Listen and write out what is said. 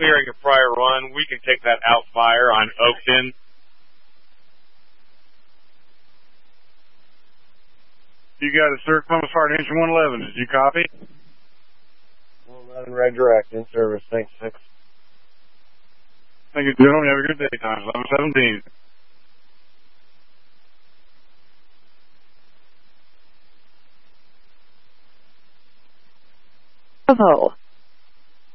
clearing a prior run. We can take that out fire on Oakton. You got it, sir. Columbus Fire Engine 111. Did you copy? 111 Red Direct in service. Thanks, 6. Thank you, gentlemen. Have a good day, time 11:17. Bravo.